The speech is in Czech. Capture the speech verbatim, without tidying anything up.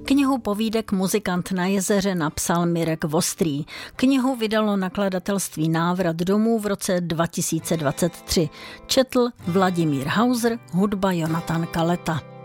Knihu povídek Muzikant na jezeře napsal Mirek Vostrý. Knihu vydalo nakladatelství Návrat domů v roce dva tisíce dvacet tři. Četl Vladimír Hauser, hudba Jonatan Kaleta.